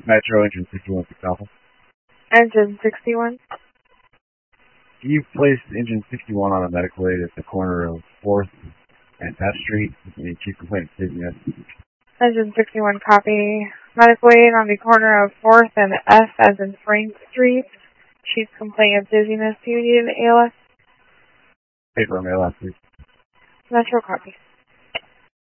Metro Engine 61 Alpha. Engine 61. You placed Engine 61 on a medical aid at the corner of 4th and F Street. The chief complaint is dizziness. Engine 61, copy. Medical aid on the corner of 4th and F as in Frank Street. Chief complaint of dizziness. Do you need an ALS? Paper on ALS, please. Metro, copy.